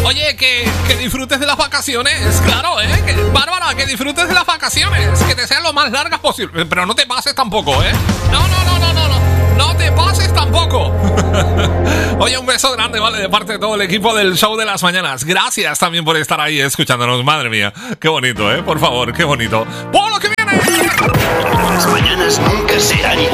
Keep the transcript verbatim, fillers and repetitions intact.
Oye, que, que disfrutes de las vacaciones, claro, ¿eh? Que, Bárbara, que disfrutes de las vacaciones, que te sean lo más largas posible, pero no te pases tampoco, ¿eh? No, no, no, no, no, no, no te pases tampoco. Oye, un beso grande, ¿vale? De parte de todo el equipo del Show de las Mañanas. Gracias también por estar ahí escuchándonos, madre mía. Qué bonito, ¿eh? Por favor, qué bonito. ¡Por lo que viene! Las mañanas nunca serán iguales.